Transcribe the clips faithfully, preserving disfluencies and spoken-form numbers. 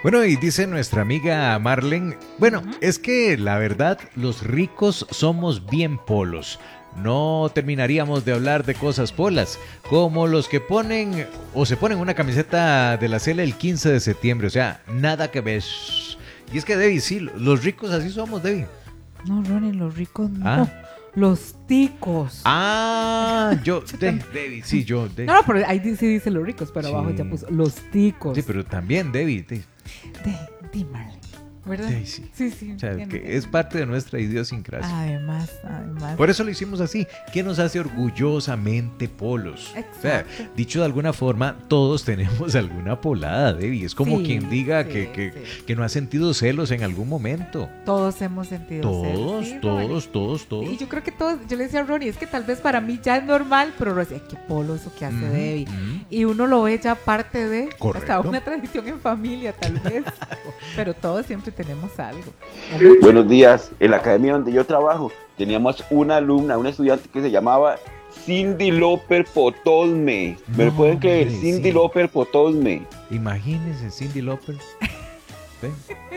Bueno, y dice nuestra amiga Marlene, bueno, uh-huh. es que la verdad, los ricos somos bien polos. No terminaríamos de hablar de cosas polas, como los que ponen o se ponen una camiseta de la Cela el quince de septiembre, o sea, nada que ver. Y es que, Debbie, sí, los ricos así somos, Debbie. No, Ronnie, los ricos no. Ah. Los ticos. Ah, yo, de, Debbie, sí, yo. De. No, no, pero ahí sí dice los ricos, pero sí. Abajo ya puso los ticos. Sí, pero también, Debbie. De, de, de Marlene. ¿Verdad? Sí, sí. Sí, sí. O sea, que es parte de nuestra idiosincrasia. Además, además. Por eso lo hicimos así, que nos hace orgullosamente polos. Exacto. O sea, dicho de alguna forma, todos tenemos alguna polada, Debbie. Es como sí, quien diga sí, que, que, sí. que no ha sentido celos en algún momento. Todos hemos sentido todos, celos. Sí, todos, todos, todos. Y yo creo que todos, yo le decía a Ronnie, es que tal vez para mí ya es normal, pero Ronnie decía, qué polo eso que hace mm-hmm, Debbie. Mm-hmm. Y uno lo ve ya parte de, correcto, hasta una tradición en familia tal vez. Pero todos siempre tenemos algo. Buenos días. En la academia donde yo trabajo teníamos una alumna, una estudiante que se llamaba Cindy Loper Potosme. ¿Me no, lo pueden creer? Sí. Cindy Loper Potosme. Imagínense, Cindy Loper. ¿Sí?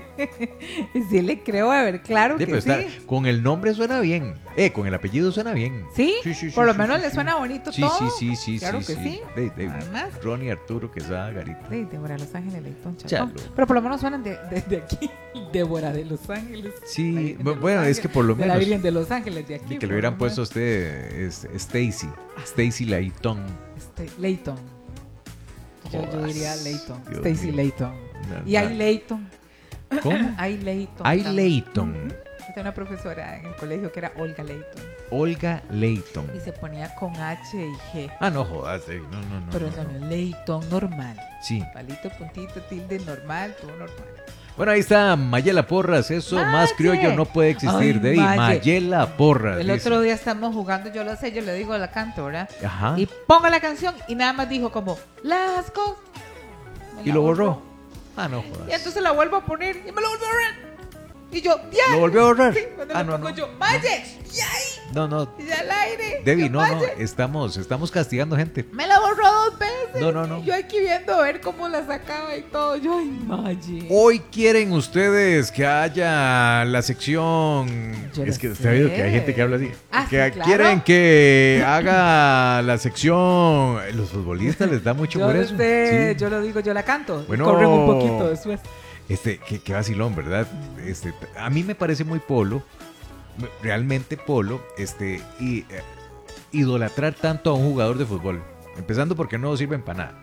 Sí le creo, a ver, claro sí, que sí. Está, con el nombre suena bien, eh, con el apellido suena bien. ¿Sí? Sí, sí, sí por lo sí, menos sí, le sí. suena bonito sí, todo. Sí, sí, sí, claro sí. que sí. De, de, Además, Ronnie Arturo Quesada Garita. Sí, Débora Los Ángeles, Leitón, Chacón. Pero por lo menos suenan de, de, de aquí. Débora de Los Ángeles. Sí, bueno, es que por lo menos. De la Virgen de Los Ángeles de aquí. Y que le hubieran puesto a usted es, Stacy, Stacy Layton. Este, Layton. Yo, yo diría Layton. Dios Stacy mío. Layton. No, y hay Layton. ¿Cómo? Hay Layton. Hay Layton. Uh-huh. Yo tenía una profesora en el colegio que era Olga Layton. Olga Layton. Y se ponía con H y G. Ah, no jodas, eh. no, no, no. Pero no, no, no. Layton normal. Sí. Palito, puntito, tilde, normal, todo normal. Bueno, ahí está Mayela Porras, eso Maye. Más criollo no puede existir, Debbie. Mayela Porras. El dice. otro día estamos jugando, yo lo sé, yo le digo la canto, ¿verdad? Ajá. Y pongo la canción y nada más dijo como, las cosas. Y lo borró. borró. Ah, no jodas. Y entonces la vuelvo a poner y me lo vuelvo a borrar. Y yo, ya. ¿Lo volvió a borrar? Sí, cuando ah, lo no, pongo no. yo, Maye, y ahí. No, no. Y al aire. Debbie, no, Maye. no, estamos, estamos castigando gente. Me la borró dos veces. No, no, no. Y yo aquí viendo a ver cómo la sacaba y todo. Yo, ay, Maye. Hoy quieren ustedes que haya la sección. Yo es que sé. usted ha oído que hay gente que habla así. Ah, que sí, claro. quieren que haga la sección. Los futbolistas les da mucho yo por lo eso. Sé, Sí. yo lo digo, yo la canto. Bueno. Corren un poquito después. Este, qué, qué vacilón, ¿verdad? Este, a mí me parece muy polo, realmente polo, este, y eh, idolatrar tanto a un jugador de fútbol, empezando porque no sirven para nada.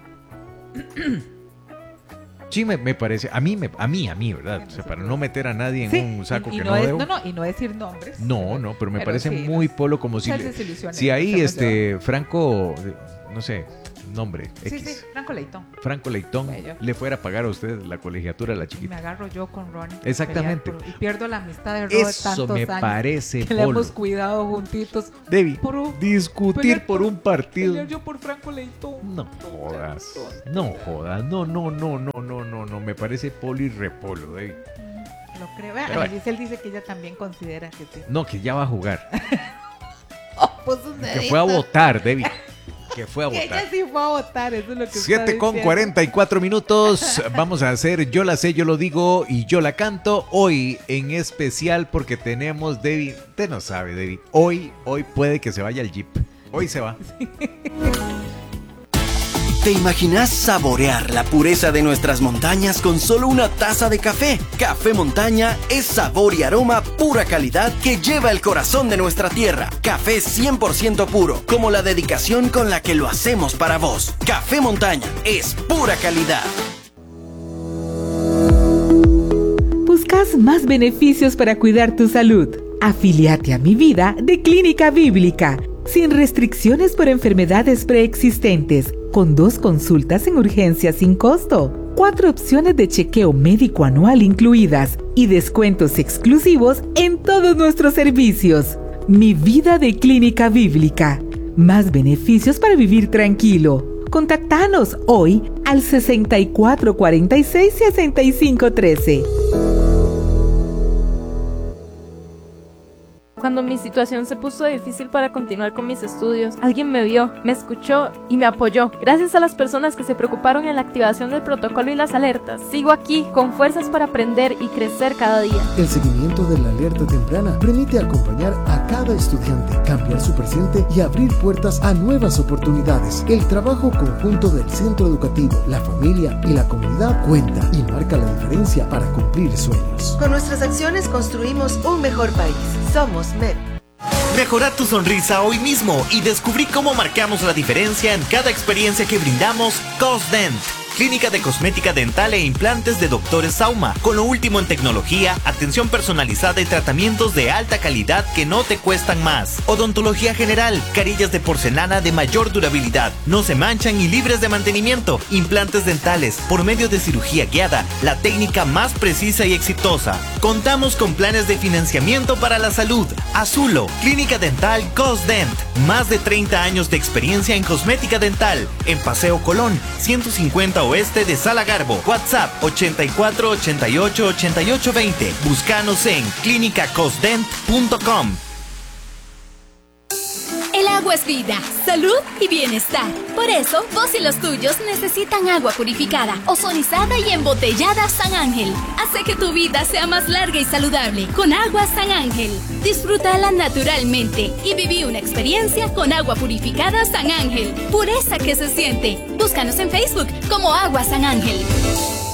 Sí, me, me parece, a mí, me, a mí, a mí, ¿verdad? O sea, para no meter a nadie en sí, un saco y, y que no, no es, debo. No, no, y no decir nombres. No, no, pero me pero parece sí, muy no, polo, como si, le, si ahí, este, Franco, no sé, nombre, sí, X. Sí, Franco Leitón. Franco Leitón Bello. le fuera a pagar a usted la colegiatura de la chiquita. Me agarro yo con Ronnie. Exactamente. Por, y pierdo la amistad de Ronnie Eso tantos me años parece que polo. le hemos cuidado juntitos. Debbie, por un, discutir por, por un partido. Pelear yo por Franco Leitón. No jodas. No jodas. No, no, no, no, no, no, no. Me parece polo y repolo, Debbie. Lo creo. Bueno, bueno. Giselle dice que ella también considera que sí. No, que ya va a jugar. oh, pues que fue a votar, Debbie. Que fue a votar. Ella sí fue a votar, eso es lo que siete con cuarenta y cuatro minutos. Vamos a hacer Yo la sé, yo lo digo y yo la canto. Hoy en especial porque tenemos, Debbie, usted no sabe, Debbie. Hoy, hoy puede que se vaya el Jeep. Hoy se va. Sí. ¿Te imaginas saborear la pureza de nuestras montañas con solo una taza de café? Café Montaña es sabor y aroma pura calidad que lleva el corazón de nuestra tierra. Café cien por ciento puro, como la dedicación con la que lo hacemos para vos. Café Montaña es pura calidad. ¿Buscas más beneficios para cuidar tu salud? Afíliate a Mi Vida de Clínica Bíblica, sin restricciones por enfermedades preexistentes, con dos consultas en urgencia sin costo, cuatro opciones de chequeo médico anual incluidas y descuentos exclusivos en todos nuestros servicios. Mi Vida de Clínica Bíblica. Más beneficios para vivir tranquilo. Contactanos hoy al sesenta y cuatro cuarenta y seis, sesenta y cinco trece. Cuando mi situación se puso difícil para continuar con mis estudios, alguien me vio, me escuchó y me apoyó. Gracias a las personas que se preocuparon en la activación del protocolo y las alertas, sigo aquí con fuerzas para aprender y crecer cada día. El seguimiento de la alerta temprana permite acompañar a cada estudiante, cambiar su presente y abrir puertas a nuevas oportunidades. El trabajo conjunto del centro educativo, la familia y la comunidad cuenta y marca la diferencia para cumplir sueños. Con nuestras acciones construimos un mejor país. Somos M E D. Mejora tu sonrisa hoy mismo y descubrí cómo marcamos la diferencia en cada experiencia que brindamos. Cosdent, clínica de cosmética dental e implantes de doctores Sauma, con lo último en tecnología, atención personalizada y tratamientos de alta calidad que no te cuestan más. Odontología general, carillas de porcelana de mayor durabilidad, no se manchan y libres de mantenimiento. Implantes dentales, por medio de cirugía guiada, la técnica más precisa y exitosa. Contamos con planes de financiamiento para la salud. Azulo, clínica dental Cosdent, más de treinta años de experiencia en cosmética dental, en Paseo Colón, ciento cincuenta Oeste de Sala Garbo. WhatsApp ochenta y cuatro, ochenta y ocho, ochenta y ocho, veinte. Búscanos en clínica cosdent punto com. El agua es vida, salud y bienestar. Por eso, vos y los tuyos necesitan agua purificada, ozonizada y embotellada San Ángel. Hace que tu vida sea más larga y saludable con agua San Ángel. Disfrútala naturalmente y viví una experiencia con agua purificada San Ángel. Pureza que se siente. Búscanos en Facebook como Agua San Ángel.